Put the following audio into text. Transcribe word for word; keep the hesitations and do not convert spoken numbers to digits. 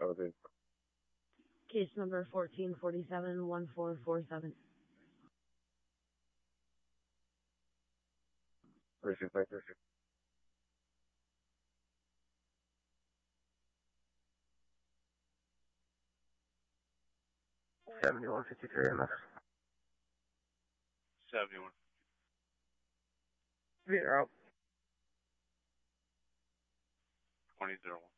Okay. Case number fourteen forty-seven one four four seven. Receive factor. seventy-one fifty-three M F. seventy-one. Zero. twenty zero one.